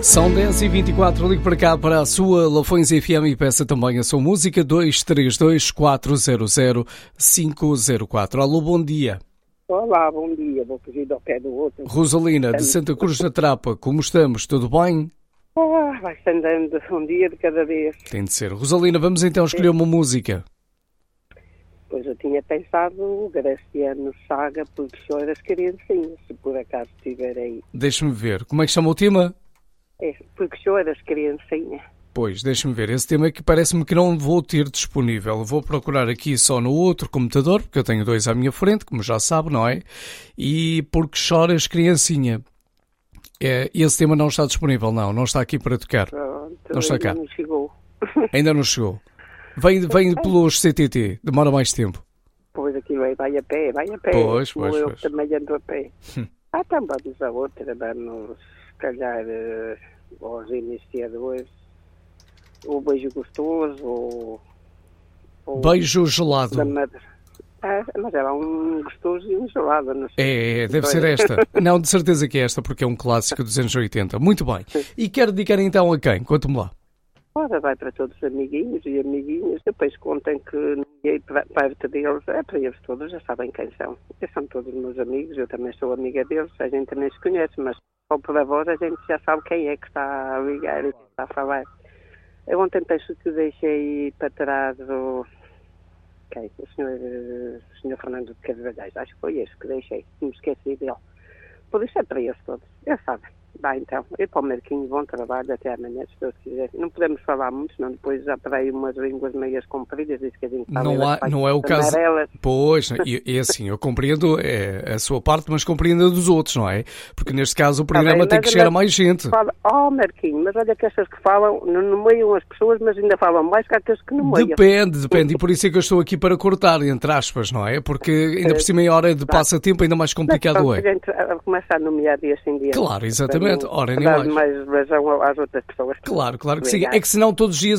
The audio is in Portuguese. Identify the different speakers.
Speaker 1: São 10h24, ligo para cá para a sua Lafões FM e peça também a sua música 232-400-504. Alô, bom dia.
Speaker 2: Olá, bom dia, vou fugir ao pé do outro.
Speaker 1: Rosalina, de Santa Cruz da Trapa, como estamos? Tudo bem?
Speaker 2: Vai-se andando um dia de cada vez.
Speaker 1: Tem de ser. Rosalina, vamos então escolher uma música.
Speaker 2: Pois eu tinha pensado o Graciano Saga, porque sou das criancinhas, se por acaso estiver aí.
Speaker 1: Deixa-me ver, como é que chama o tema?
Speaker 2: É, porque sou das criancinhas.
Speaker 1: Pois, deixa-me ver, esse tema que parece-me que não vou ter disponível. Vou procurar aqui só no outro computador, porque eu tenho dois à minha frente, como já sabe, não é? E porque choras criancinha. Esse tema não está disponível, não está aqui para tocar.
Speaker 2: Pronto,
Speaker 1: não está cá.
Speaker 2: Não chegou.
Speaker 1: Ainda não chegou. Vem pelos CTT, demora mais tempo.
Speaker 2: Pois aqui vai a pé.
Speaker 1: Pois.
Speaker 2: Eu também ando a pé. Então vamos a outra, vamos, se calhar, aos iniciadores. O beijo gostoso, ou
Speaker 1: beijo gelado.
Speaker 2: Mas era um gostoso e um gelado, não sei.
Speaker 1: Deve ser esta. Não, de certeza que é esta, porque é um clássico dos anos 80. Muito bem. E quer dedicar então a quem? Conta-me lá.
Speaker 2: Ora, vai para todos os amiguinhos e amiguinhas. Depois contem que ninguém perto deles. É para eles todos, já sabem quem são. Eles são todos meus amigos, eu também sou amiga deles. A gente também se conhece, mas ao pela voz a gente já sabe quem é que está a ligar e que está a falar. Eu ontem penso que deixei para trás o senhor Fernando de Carvalhais. Acho que foi esse que deixei. Me esqueci dele. Por isso é para eles todos. Já sabem. Vai então. Eu para o Marquinhos, bom trabalho. Até amanhã, se Deus quiser. Não podemos falar muito, senão depois já para aí umas línguas meias compridas. Isso que a gente sabe.
Speaker 1: Não é o caso. Pois, é assim, eu compreendo a sua parte, mas compreendo a dos outros, não é? Porque neste caso o programa tem que chegar a mais gente.
Speaker 2: Marquinhos, mas olha que estas que falam, não nomeiam as pessoas, mas ainda falam mais que aqueles que nomeiam.
Speaker 1: Depende. E por isso é que eu estou aqui para cortar, entre aspas, não é? Porque ainda por cima em hora de passatempo ainda mais complicado é.
Speaker 2: A gente começa a nomear dia sem dia.
Speaker 1: Claro, exatamente. Ora, nem
Speaker 2: mais razão às outras pessoas.
Speaker 1: Claro que sim. É que senão todos os dias